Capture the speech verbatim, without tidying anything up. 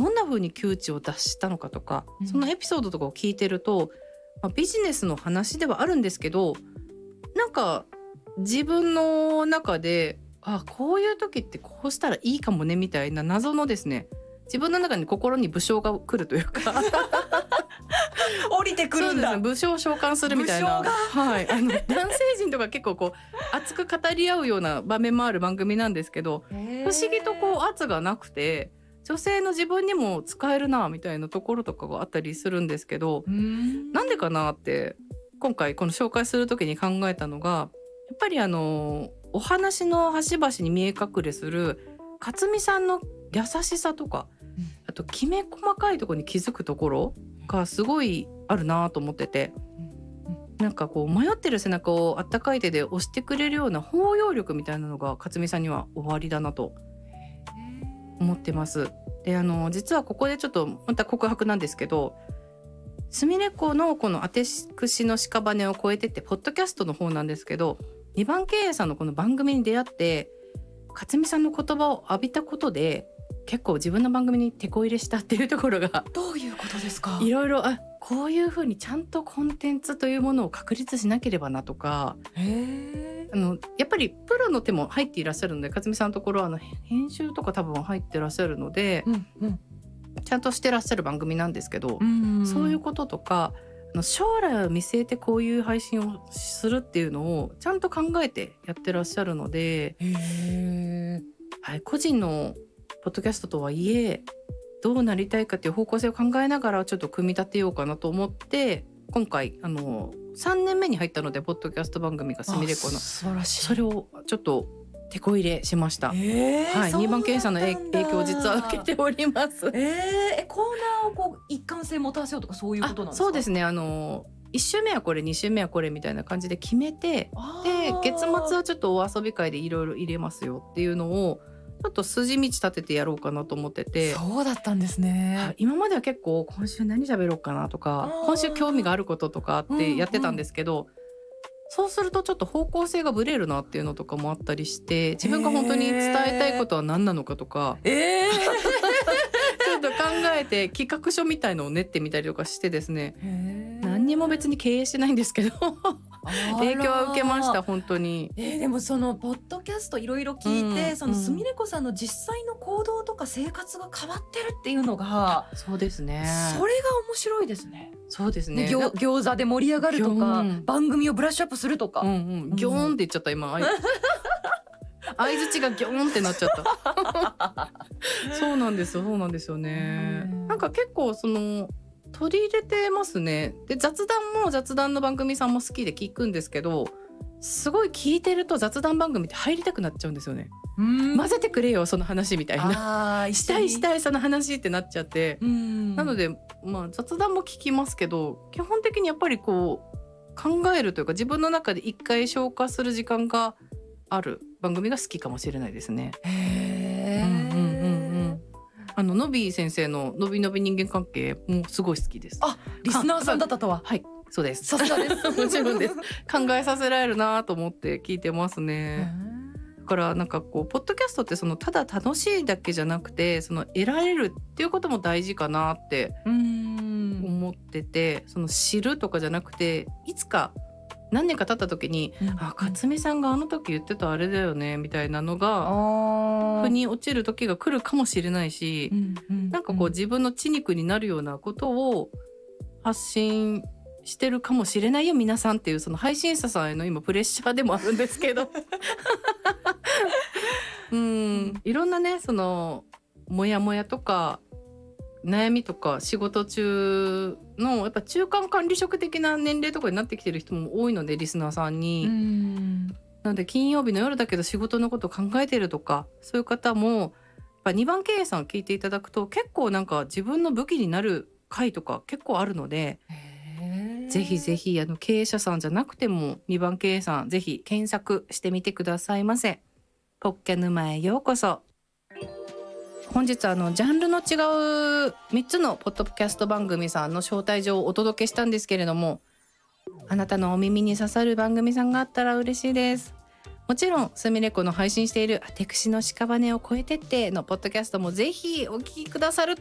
どんな風に窮地を脱したのかとか、 うん、 そのエピソードとかを聞いてると、まあ、ビジネスの話ではあるんですけど、なんか自分の中であこういう時ってこうしたらいいかもねみたいな謎のですね、自分の中に心に武将が来るというか降りてくるんだ。 そうですね、武将を召喚するみたいな、はい、あの男性陣とか結構こう熱く語り合うような場面もある番組なんですけど、不思議とこう圧がなくて女性の自分にも使えるなみたいなところとかがあったりするんですけど、 んなんでかなって今回この紹介する時に考えたのが、やっぱりあのお話の端々に見え隠れする勝美さんの優しさとか、あときめ細かいところに気づくところがすごいあるなと思ってて、なんかこう迷ってる背中をあったかい手で押してくれるような包容力みたいなのが勝美さんには終わりだなと思ってます。で、あの実はここでちょっとまた告白なんですけど、すみれ子のこのあてくしの屍を越えてってポッドキャストの方なんですけど、にばん経営さんのこの番組に出会って勝美さんの言葉を浴びたことで結構自分の番組に手こ入れしたっていうところが、 どういうことですか？ いろいろあこういうふうにちゃんとコンテンツというものを確立しなければなとか、 へあのやっぱりプロの手も入っていらっしゃるので、勝美さんのところはあの編集とか多分入ってらっしゃるので、 うんうん、 ちゃんとしてらっしゃる番組なんですけど、 うんうん、 そういうこととか将来を見据えてこういう配信をするっていうのをちゃんと考えてやってらっしゃるので、 へ、 はい、個人のポッドキャストとはいえどうなりたいかっていう方向性を考えながらちょっと組み立てようかなと思って、今回あのさんねんめに入ったのでポッドキャスト番組がすみれ子の、 素晴らしい。 それをちょっと手こ入れしました。 えーはい、にばん経営さんの影影響を実は受けております。 えー、コーナーをこう一貫性持たせようとかそういうことなんですか？ そうですね、あのいち週目はこれに週目はこれみたいな感じで決めて、で月末はちょっとお遊び会でいろいろ入れますよっていうのをちょっと筋道立ててやろうかなと思ってて。 そうだったんですね、 はい、今までは結構今週何喋ろうかなとか今週興味があることとかってやってたんですけど、うんうん、そうするとちょっと方向性がブレるなっていうのとかもあったりして、自分が本当に伝えたいことは何なのかとか、 えー、 ちょっと考えて企画書みたいのを練ってみたりとかしてですね、何にも別に経営してないんですけど影響は受けました本当に。 えー、でもそのポッドキャストいろいろ聞いて、 うん、 そのすみれ子さんの実際の行動とか生活が変わってるっていうのが、 そうですね、 それが面白いですね。 そうですね、 餃餃子で盛り上がるとか、番組をブラッシュアップするとか、 うんうん、ギョーンって言っちゃった今相づちがギョーンってなっちゃったそうなんですよそうなんですよね。なんか結構その取り入れてますね。で雑談も雑談の番組さんも好きで聞くんですけど、すごい聞いてると雑談番組って入りたくなっちゃうんですよね。 うん混ぜてくれよその話みたいな、 あしたいしたいその話ってなっちゃって、 うん、 なので、まあ、雑談も聞きますけど、基本的にやっぱりこう考えるというか自分の中で一回消化する時間がある番組が好きかもしれないですね。 へー、 うんうんうんうん、あののび先生ののびのび人間関係もすごい好きです。 あ、リスナーさんだったとは。 はい、そうです。 さすがですもちろんです。考えさせられるなと思って聞いてますね。だからなんかこうポッドキャストってそのただ楽しいだけじゃなくて、その得られるっていうことも大事かなって思ってて、その知るとかじゃなくて、いつか何年か経った時に、うん、あ、勝美さんがあの時言ってたあれだよねみたいなのが腑に落ちる時が来るかもしれないし、うんうん、なんかこう自分の血肉になるようなことを発信してるかもしれないよ皆さんっていう、その配信者さんへの今プレッシャーでもあるんですけどうん、いろんなねそのモヤモヤとか悩みとか仕事中のやっぱ中間管理職的な年齢とかになってきてる人も多いので、リスナーさんに。うんなので金曜日の夜だけど仕事のことを考えてるとか、そういう方もやっぱにばん経営さん聞いていただくと結構なんか自分の武器になる回とか結構あるので、ぜひぜひあの経営者さんじゃなくてもにばん経営さんぜひ検索してみてくださいませ。ポッキャ沼へようこそ。本日あのジャンルの違うみっつのポッドキャスト番組さんの招待状をお届けしたんですけれども、あなたのお耳に刺さる番組さんがあったら嬉しいです。もちろんすみれ子の配信しているあてくしの屍を越えてってのポッドキャストもぜひお聞きくださると